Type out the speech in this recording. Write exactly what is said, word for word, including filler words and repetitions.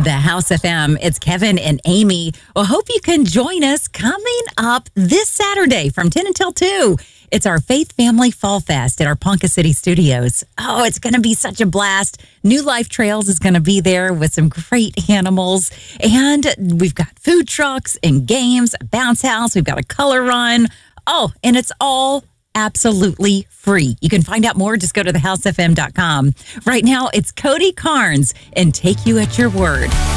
The House F M. It's Kevin and Amy. Well, hope you can join us coming up this Saturday from ten until two. It's our Faith Family Fall Fest at our Ponca City Studios. Oh, it's going to be such a blast. New Life Trails is going to be there with some great animals. And we've got food trucks and games, a bounce house. We've got a color run. Oh, and it's all absolutely free. You can find out more. Just go to the house f m dot com. Right now, it's Cody Carnes and Take You at Your Word.